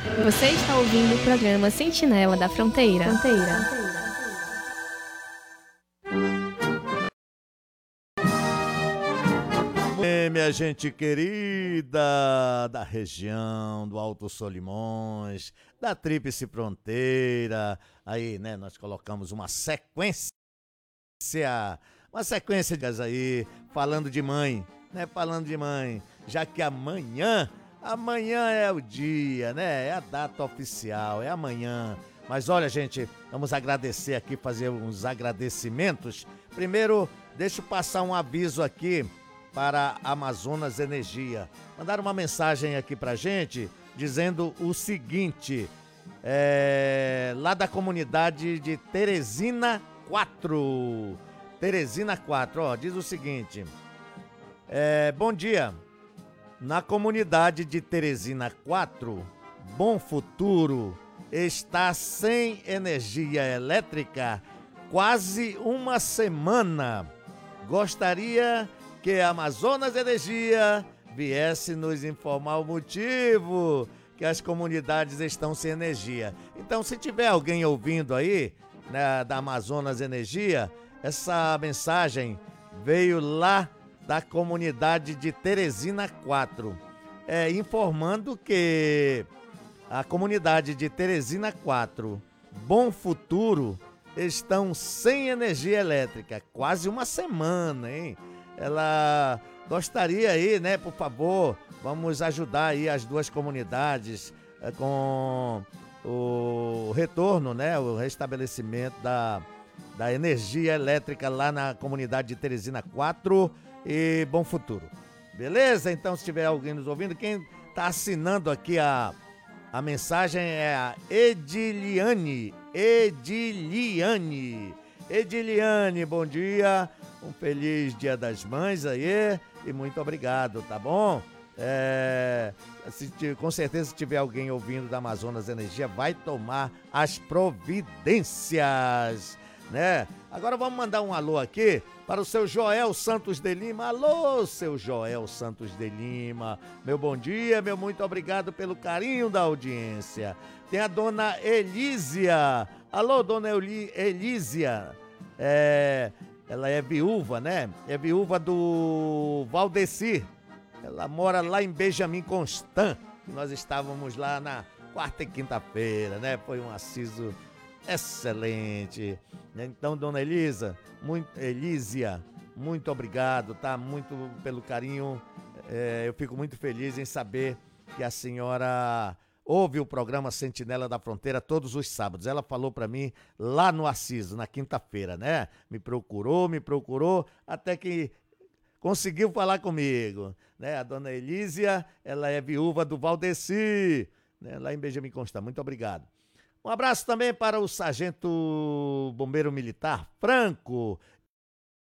Você está ouvindo o programa Sentinela da Fronteira. Minha gente querida da região do Alto Solimões, da Tríplice Fronteira, aí, né, nós colocamos uma sequência de aí, falando de mãe, né, já que amanhã é o dia, né, é a data oficial, é amanhã. Mas olha, gente, vamos agradecer aqui, fazer uns agradecimentos. Primeiro, deixa eu passar um aviso aqui para Amazonas Energia. Mandaram uma mensagem aqui pra gente dizendo o seguinte, lá da comunidade de Teresina 4. Teresina 4, ó, diz o seguinte, bom dia, na comunidade de Teresina 4, Bom Futuro está sem energia elétrica quase uma semana. Gostaria que a Amazonas Energia viesse nos informar o motivo que as comunidades estão sem energia. Então, se tiver alguém ouvindo aí, né, da Amazonas Energia, essa mensagem veio lá da comunidade de Teresina 4, informando que a comunidade de Teresina 4, Bom Futuro, estão sem energia elétrica, quase uma semana, hein? Ela gostaria aí, né, por favor, vamos ajudar aí as duas comunidades com o retorno, né, o restabelecimento da energia elétrica lá na comunidade de Teresina 4 e Bom Futuro. Beleza? Então, se tiver alguém nos ouvindo, quem tá assinando aqui a mensagem é a Ediliane, bom dia, um feliz Dia das Mães aí e muito obrigado, tá bom? Com certeza, se tiver alguém ouvindo da Amazonas Energia, vai tomar as providências, né? Agora vamos mandar um alô aqui para o seu Joel Santos de Lima. Alô, seu Joel Santos de Lima. Meu bom dia, meu muito obrigado pelo carinho da audiência. Tem a dona Elísia. Alô, dona Elísia. Ela é viúva, né? É viúva do Valdecir. Ela mora lá em Benjamin Constant. Nós estávamos lá na quarta e quinta-feira, né? Foi um assiso excelente. Então, dona Elísia, muito obrigado, tá? Muito pelo carinho. Eu fico muito feliz em saber que a senhora ouve o programa Sentinela da Fronteira todos os sábados. Ela falou pra mim lá no Assiso, na quinta-feira, né? Me procurou, até que conseguiu falar comigo, né? A dona Elísia, ela é viúva do Valdeci, né? Lá em Benjamin Constant. Muito obrigado. Um abraço também para o sargento bombeiro militar Franco,